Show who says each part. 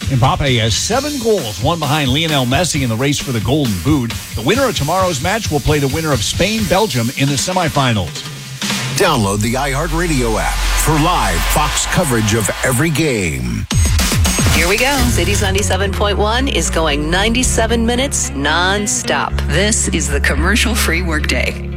Speaker 1: Mbappe has 7 goals, one behind Lionel Messi in the race for the Golden Boot. The winner of tomorrow's match will play the winner of Spain-Belgium in the semifinals.
Speaker 2: Download the iHeartRadio app for live Fox coverage of every game.
Speaker 3: Here we go. Cities 97.1 is going 97 minutes non-stop. This is the commercial-free workday.